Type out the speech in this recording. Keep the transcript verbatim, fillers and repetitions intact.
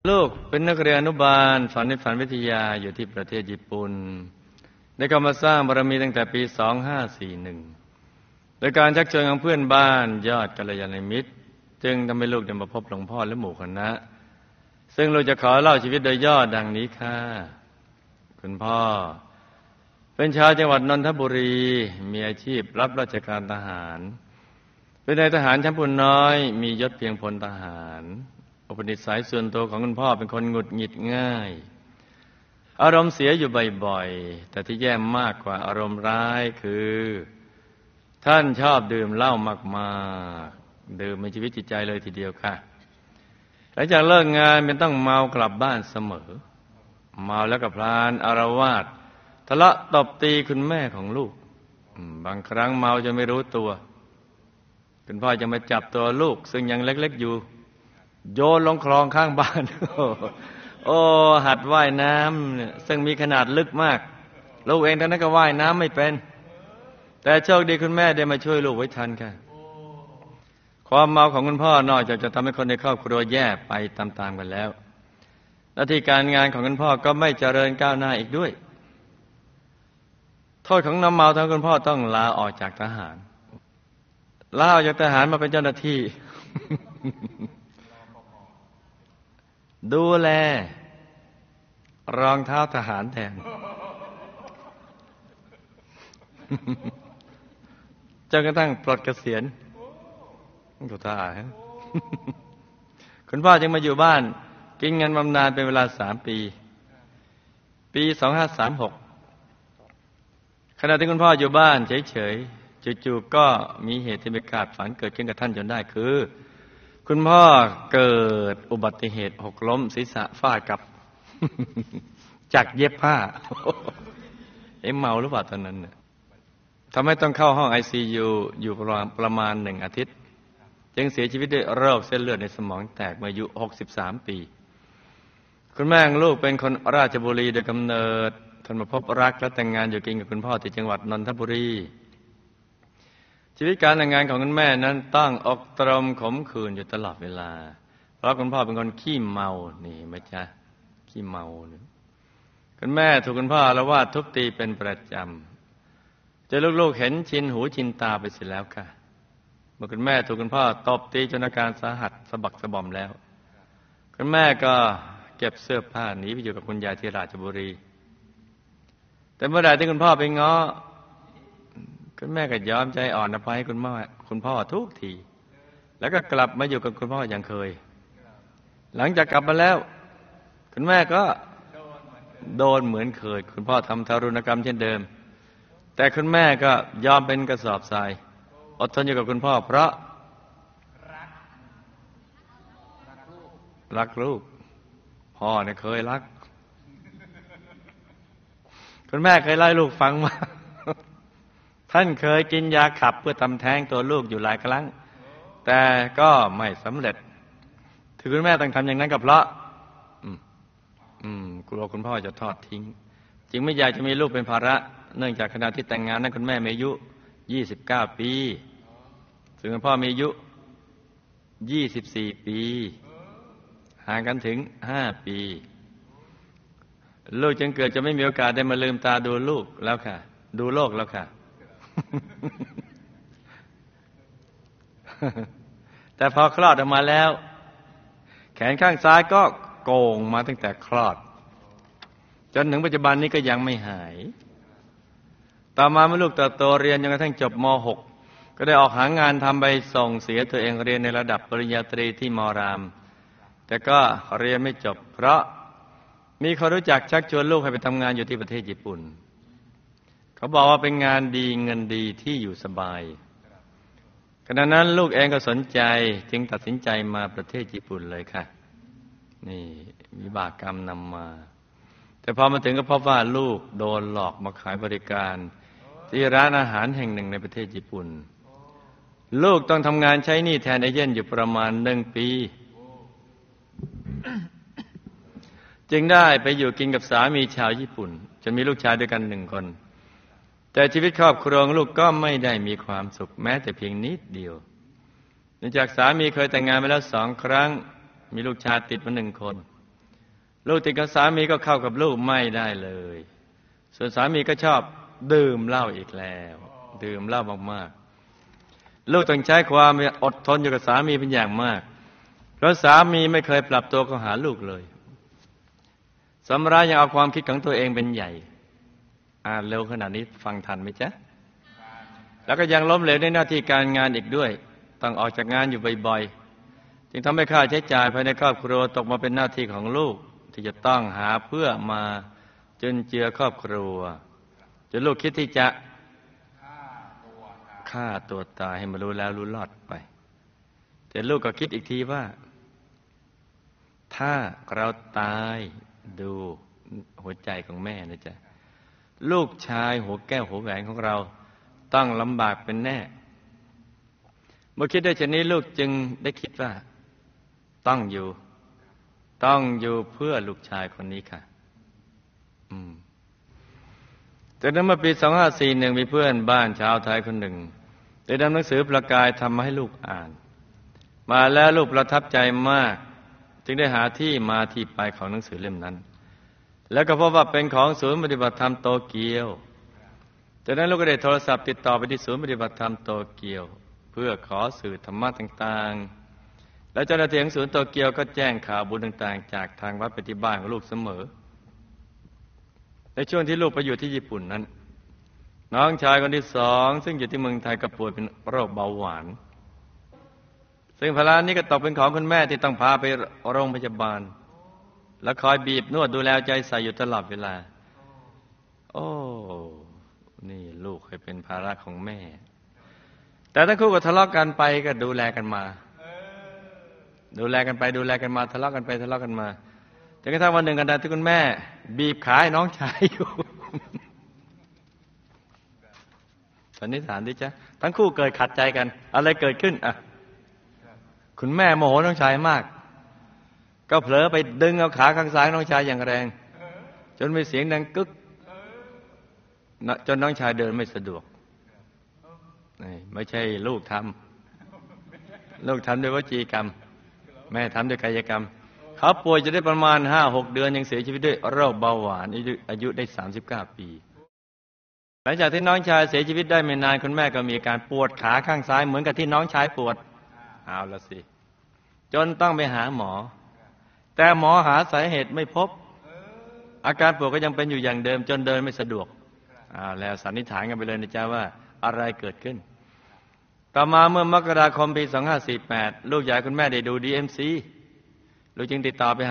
ลูกเป็นนักเรียนอนุบาลฝันในฝันวิทยาอยู่ที่ประเทศญี่ปุ่นได้เข้ามาสร้างบารมีตั้งแต่ปี สองห้าสี่หนึ่ง โดยการชักชวนของเพื่อนบ้านยอดกัลยาณมิตรจึงทำให้ลูกได้มาพบหลวงพ่อและหมู่คณะซึ่งลูกจะขอเล่าชีวิตโดยย่อดังนี้ค่ะคุณพ่อเป็นชาวจังหวัดนนทบุรีมีอาชีพรับราชการทหารเป็นนายทหารชั้นผู้น้อยมียศเพียงพลทหารอุปนิสัยส่วนตัวของคุณพ่อเป็นคนหงุดหงิดง่ายอารมณ์เสียอยู่บ่อยๆแต่ที่แย่มากกว่าอารมณ์ร้ายคือท่านชอบดื่มเหล้ามากๆดื่มเป็นชีวิตจิตใจเลยทีเดียวค่ะหลังจากเลิกงานเป็นต้องเมากลับบ้านเสมอเมาแล้วก็พลานอารวาสทะเลาะตบตีคุณแม่ของลูกบางครั้งเมาจนไม่รู้ตัวคุณพ่อจะมาจับตัวลูกซึ่งยังเล็กๆอยู่โยนลงคลองข้างบ้าน โอ้หัดว่ายน้ำซึ่งมีขนาดลึกมากลูกเองตอนนั้นก็ว่ายน้ำไม่เป็นแต่โชคดีคุณแม่ได้มาช่วยลูกไว้ทันค่ะความเมาของคุณพ่อนอกจากจะทำให้คนในครอบครัวแย่ไปตามๆกันแล้วหน้าที่การงานของคุณพ่อก็ไม่เจริญก้าวหน้าอีกด้วยโทษของน้ำเมาทำให้คุณพ่อต้องลาออกจากทหารลาออกจากทหารมาเป็นเจ้าหน้าที่ ดูแลรองเท้าทหารแทน จนกระทั่งปลดเกษียณก็ท่าฮะ คุณพ่อจึงมาอยู่บ้านกินเงินบำนาญเป็นเวลาสามปีปีสองห้าสามหกขณะที่คุณพ่ออยู่บ้านเฉยๆจู่ๆก็มีเหตุที่ไม่คาดฝันเกิดขึ้นกับท่านจนได้คือคุณพ่อเกิดอุบัติเหตุหกล้มศีรษะฟาดกับ จักรเย็บผ้า เอ็มเมาหรือเปล่าตอนนั้นเนี่ยทำให้ต้องเข้าห้อง ไอ ซี ยู อยู่ประมาณหนึ่งอาทิตย์จึงเสียชีวิตด้วยโรคเส้นเลือดในสมองแตกเมื่ออายุหกสิบสามปีคุณแม่ของลูกเป็นคนราชบุรีโดยกำเนิดท่านมาพบรักและแต่งงานอยู่กินกับคุณพ่อที่จังหวัดนนทบุรีชีวิตการแต่งงานของคุณแม่นั้นต้องอกตรมขมขื่นอยู่ตลอดเวลาเพราะคุณพ่อเป็นคนขี้เมานี่ไหมจ๊ะขี้เมาคุณแม่ถูกคุณพ่ออาละวาดทุบตีเป็นประจำจนลูกๆเห็นชินหูชินตาไปเสียแล้วค่ะเมื่อคุณแม่ถูกคุณพ่อตบตีจนอาการสาหัสสะบักสะบอมแล้วคุณแม่ก็เก็บเสื้อผ้าหนีไปอยู่กับคุณยายที่ราชบุรีแต่เมื่อใดที่คุณพ่อไปง้อคุณแม่ก็ยอมใจอ่อนอภัยให้คุณพ่อคุณพ่อทุกทีแล้วก็กลับมาอยู่กับคุณพ่ออย่างเคยหลังจากกลับมาแล้วคุณแม่ก็โดนเหมือนเคยคุณพ่อทำทารุณกรรมเช่นเดิมแต่คุณแม่ก็ยอมเป็นกระสอบทรายอดทนอยู่กับคุณพ่อเพราะรักลูกพ่อเนี่ยเคยรักคุณแม่เคยเล่าให้ลูกฟังว่าท่านเคยกินยาขับเพื่อทำแท้งตัวลูกอยู่หลายครั้งแต่ก็ไม่สำเร็จถึงคุณแม่ต้องทำอย่างนั้นก็เพราะอืมอืมกลัวคุณพ่อจะทอดทิ้งจึงไม่อยากจะมีลูกเป็นภาระเนื่องจากขณะที่แต่งงานนั้นคุณแม่มีอายุยี่สิบเก้าปีส่วนคุณพ่อมีอายุยี่สิบสี่ปีห่างกันถึงห้าปีลูกจึงเกิดจะไม่มีโอกาสได้มาลืมตาดูลูกแล้วค่ะดูโลกแล้วค่ะ แต่พอคลอดออกมาแล้วแขนข้างซ้ายก็โก่งมาตั้งแต่คลอดจนถึงปัจจุบันนี้ก็ยังไม่หายต่อมาเมื่อลูกเติบโตเรียนจนกระทั่งจบม หกก็ได้ออกหางานทำไปส่งเสียตัวเองเรียนในระดับปริญญาตรีที่มรามแต่ก็เรียนไม่จบเพราะมีคนรู้จักชักชวนลูกให้ไปทำงานอยู่ที่ประเทศญี่ปุ่นเขาบอกว่าเป็นงานดีเงินดีที่อยู่สบายขณะนั้นลูกเองก็สนใจจึงตัดสินใจมาประเทศญี่ปุ่นเลยค่ะนี่วิบากกรรมนำมาแต่พอมาถึงก็พบว่าลูกโดนหลอกมาขายบริการที่ร้านอาหารแห่งหนึ่งในประเทศญี่ปุ่นลูกต้องทำงานใช้หนี้แทนเอเย่นอยู่ประมาณหนึ่งปีจึงได้ไปอยู่กินกับสามีชาวญี่ปุ่นจนมีลูกชายด้วยกันหนึ่งคนแต่ชีวิตครอบครัวของลูกก็ไม่ได้มีความสุขแม้แต่เพียงนิดเดียวเนื่องจากสามีเคยแต่งงานมาแล้วสองครั้งมีลูกชายติดมาหนึ่งคนลูกติดกับสามีก็เข้ากับลูกไม่ได้เลยส่วนสามีก็ชอบดื่มเหล้าอีกแล้วดื่มเหล้ามากๆลูกต้องใช้ความอดทนอยู่กับสามีเป็นอย่างมากเพราะสามีไม่เคยปรับตัวเข้าหาลูกเลยสำราญยังเอาความคิดของตัวเองเป็นใหญ่อ่านเร็วขนาดนี้ฟังทันไหมจ๊ะแล้วก็ยังล้มเหลวในหน้าที่การงานอีกด้วยต้องออกจากงานอยู่บ่อยๆจึงทำให้ค่าใช้จ่ายภายในครอบครัวตกมาเป็นหน้าที่ของลูกที่จะต้องหาเพื่อมาจุนเจือครอบครัวจนลูกคิดที่จะฆ่าตัวตายให้มารู้แล้วรู้รอดไปแต่ลูกก็คิดอีกทีว่าถ้าเราตายดูหัวใจของแม่นะจ๊ะลูกชายหัวแก้วหัวแหวนของเราต้องลำบากเป็นแน่เมื่อคิดได้เช่นนี้ลูกจึงได้คิดว่าต้องอยู่ต้องอยู่เพื่อลูกชายคนนี้ค่ะอืมแต่นั้นเมื่อปีสองห้าสี่หนึ่งมีเพื่อนบ้านชาวไทยคนหนึ่งได้นำหนังสือประกายธรรมมาให้ลูกอ่านมาแล้วลูกประทับใจมากจึงได้หาที่มาที่ไปของหนังสือเล่มนั้นแล้วก็พบว่าเป็นของศูนย์ปฏิบัติธรรมโตเกียวจากนั้นลูกก็ได้โทรศัพท์ติดต่อไปที่ศูนย์ปฏิบัติธรรมโตเกียวเพื่อขอสื่อธรรมะต่างๆและเจ้าหน้าที่ของศูนย์โตเกียวก็แจ้งข่าวบุญต่างๆจากทางวัดปฏิบ้านของลูกเสมอในช่วงที่ลูกไปอยู่ที่ญี่ปุ่นนั้นน้องชายคนที่สองซึ่งอยู่ที่เมืองไทยก็ป่วยเป็นโรคเบาหวานซึ่งภาระนี้ก็ตกเป็นของคุณแม่ที่ต้องพาไปโรงพยาบาลและคอยบีบนวดดูแลใจใส่อยู่ตลอดเวลาโอ้นี่ลูกเคยเป็นภาระของแม่แต่ทั้งคู่ก็ทะเลาะกันไปก็ดูแลกันมาดูแลกันไปดูแลกันมาทะเลาะกันไปทะเลาะกันมาจนกระทั่งวันหนึ่งกันดาที่คุณแม่บีบขาให้น้องชายอยู่สันนิษฐานดิจ๊ะทั้งคู่เกิดขัดใจกันอะไรเกิดขึ้นอ่ะคุณแม่โมโหน้องชายมากก็เผลอไปดึงเอาขาข้างซ้ายน้องชายอย่างแรงจนมีเสียงดังกึกจนน้องชายเดินไม่สะดวกไม่ใช่ลูกทำลูกทำด้วยวจีกรรมแม่ทำด้วยกายกรรมเขาป่วยจะได้ประมาณห้าหกเดือนยังเสียชีวิตด้วยโรคเบาหวานอายุได้สามสิบเก้าปีหลังจากที่น้องชายเสียชีวิตได้ไม่นานคุณแม่ก็มีอาการปวดขาข้างซ้ายเหมือนกับที่น้องชายปวดเอาละสิจนต้องไปหาหมอแต่หมอหาสาเหตุไม่พบอาการปวดก็ยังเป็นอยู่อย่างเดิมจนเดินไม่สะดวกเอาแล้วสันนิษฐานกันไปเลยนะจ๊ะว่าอะไรเกิดขึ้นต่อมาเมื่อมกราคมปีสองห้าสี่แปดลูกใหญ่คุณแม่ได้ดู ดี เอ็ม ซี ลูกจึงติดต่อไปหา